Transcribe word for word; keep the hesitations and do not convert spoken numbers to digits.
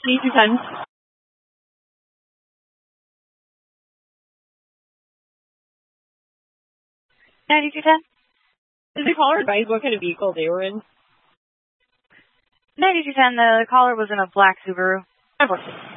ninety-two ten. ninety-two ten. Did the caller advise what kind of vehicle they were in? ninety-two ten, the caller was in a black Subaru. Of course.